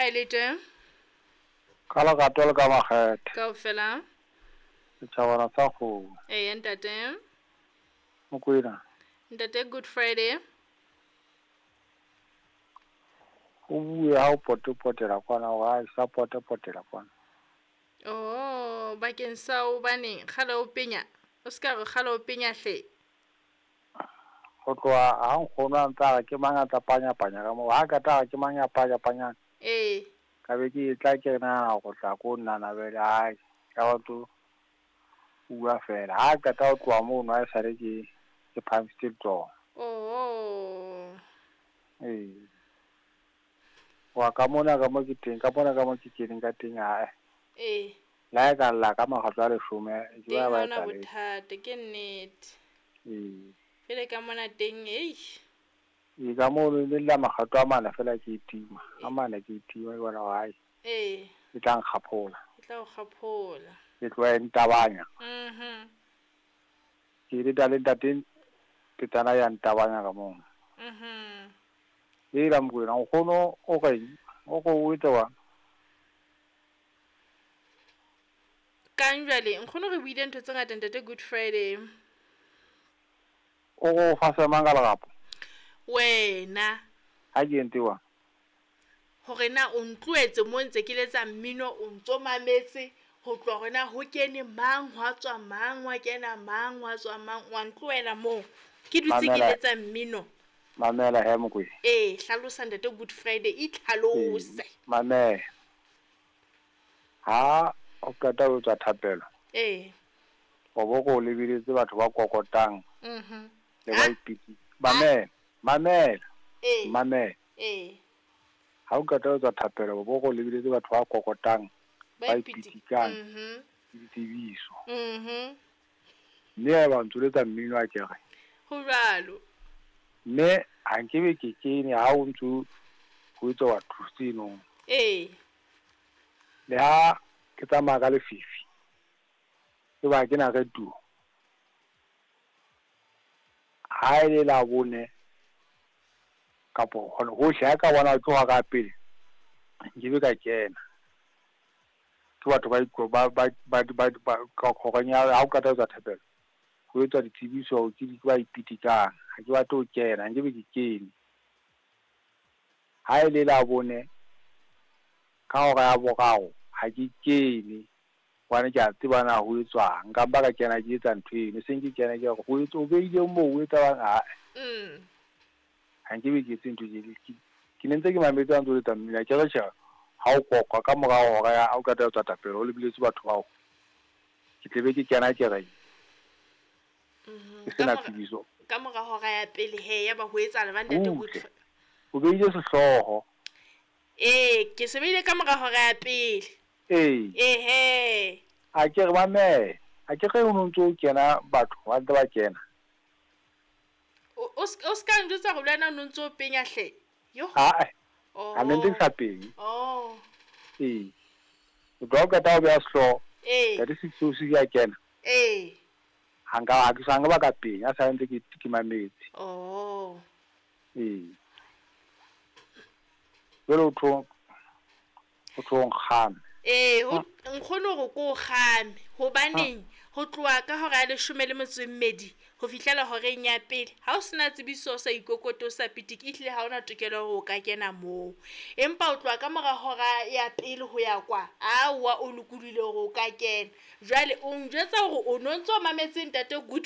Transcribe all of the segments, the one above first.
kae le teng? Ka lerato le ka makgethe. Kaofela. Setjhabana sa kgomo. Ntate. Mokwena. Ntate, Good Friday. O bue ha o potela kwana o ha sa potela kwana. Oh, bakeng sa o bane kgale o penya. O ska re kgale o penya hle. Go tloa ha nkgono a ntsa ke mang a tsa panya ka mo ha ka ta ke mang ya panya ka be ke tla ke na go tla ko nna na bele ha ka go to bua fela ha ka ta o tloa mo no a sare ke phamstil tso. Oh. Wa ka mona ka mo ke teng ka bona ka mo ke keneng ka teng ha la ka lla ka magatla le shome ke ba ba tsa le bothata ke nnete fele ka mona teng ka mo le la magato a mana fela ke itima a mana ke itima bona hae e tlang gaphola tla o gaphola ke tloa ntabanya ke le dale dating ke tsana ya ntabanya ka mo la mkwena o khono o go wetsa wa kang jwale nkgono re buile ntho tse ngata ntate Good Friday o go fa se mangala gapo wena ha ke entiwa hore na o ntloetse mo ntse ke letsa mmino o ntso mametse ho tloa rena ho kene mang hwa tswa mang wa kena mang wa tswa mang wa ntloela mo ke dutse ke letsa mmino mamela he mokwe hlalosa ntate Good Friday e tlhalose mamela ha o kata o tsa thapelo go bo go lebiletse batho ba kokotang le ba ipiti mamela ha o kata o tsa thapelo go bo go lebiletse batho ba kokotang ba ipitikang ditsebiso mme ba ntsoletsa mmino a kere ho jalo mme a nke be ke kene ha o ntso go etsa wa thusino le ha ke tsamaya ka lefifi ke ba ke na ka tuo ha ile la bone kapo go hle ka bona o tloga ka pele ke be ka kena ke batho ba ikgo ba ka khoganya ha o ka tsa thapelo go etsa ditsebiso ke di ba ipitikang ha ke batho o kena nke be ke kene ha ile la bone ka go ya bogago ha ke kene wana ke a tsebana ho etswa nka ba ka kena ke etsa ntho eno se nke kena ke go etsa o beile mo o etsa bang ha nke be ke tseng ntho ke nentse ke mametse a ntse le tamina ke re tjha ha o kokwa ka morago ga ya o ka tsa tapelo o le biletse batho bao ke tlebe ke kena ke re ke sena tsebiso ka morago ga ya pele he ya ba ho etsa le bana ntate Good o beile sehloho ke se beile ka morago ga ya pele a ke re mame a ke ge o ntse o kena batho wa ntse ba kena o ska njutsa go lwana no ntse o penya hle yo a mente sa peng o do ka ta o bya sehloho ka di se se ya kena hanga ke sanga ba ka penya sa ntse ke mametse pero o tlo kham nkgono go ko game hobaneng ho tloa ka hore a 12 ho fihlela hore nya pele ha o sena tsebiso sa ikokoto sa pitiki ihle ha ona tokelo go ka kena mo empa o tloa ka mora hora ya pele ho ya kwa wa o lukulile go ka kena jwale o njwetsa hore o nontso mametse ntate Good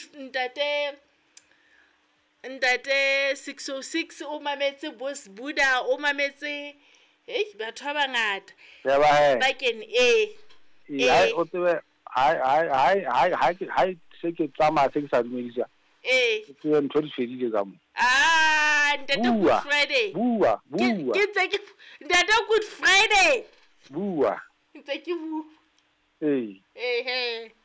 ntate 606 o mametse Boss Buddha o mametse batho ba bangata ba ken o tsebe hai se ke tsama se ke sa dumedisa ke ntho di fedile ka mo ntate Good Friday bua ke ntse ke ntate Good Friday bua ntse ke bua